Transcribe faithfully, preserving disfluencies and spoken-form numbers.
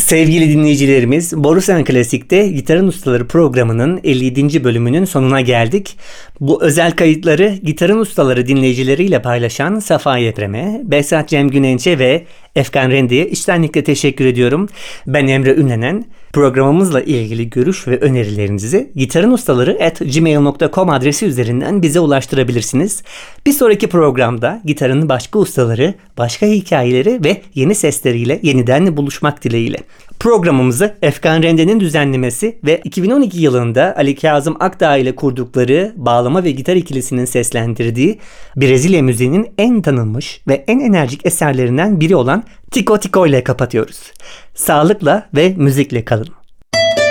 Sevgili dinleyicilerimiz, Borusan Klasik'te Gitarın Ustaları programının elli yedinci bölümünün sonuna geldik. Bu özel kayıtları Gitarın Ustaları dinleyicileriyle paylaşan Safa Yeprem'e, Behzat Cem Günenç'e ve Efkan Rende'ye içtenlikle teşekkür ediyorum. Ben Emre Ünlenen. Programımızla ilgili görüş ve önerilerinizi gitarınustaları at gmail nokta com adresi üzerinden bize ulaştırabilirsiniz. Bir sonraki programda gitarın başka ustaları, başka hikayeleri ve yeni sesleriyle yeniden buluşmak dileğiyle. Programımızı Efkan Rende'nin düzenlemesi ve iki bin on iki yılında Ali Kazım Akdağ ile kurdukları bağlama ve gitar ikilisinin seslendirdiği Brezilya müziğinin en tanınmış ve en enerjik eserlerinden biri olan Tico Tico ile kapatıyoruz. Sağlıkla ve müzikle kalın.